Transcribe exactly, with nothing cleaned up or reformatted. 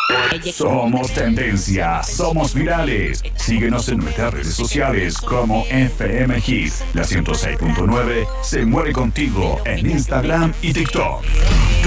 Somos tendencia, somos virales. Síguenos en nuestras redes sociales como F M Hit. La ciento seis punto nueve se mueve contigo en Instagram y TikTok.